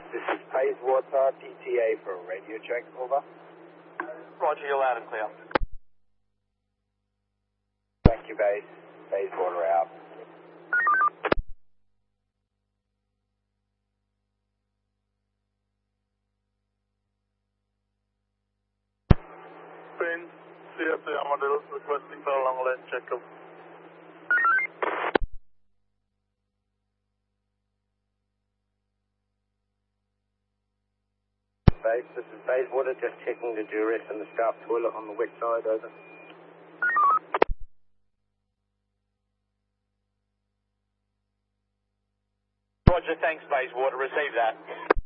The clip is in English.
This is Bayswater, DTA for a radio check, over. Roger, you're loud and clear. Thank you, Bays. Bayswater out. Spain, CFA Amador requesting for a long line checkup. Bays, this is Bayswater, just checking the duress in the staff toilet on the west side, over. Roger, thanks, Bayswater. Receive that.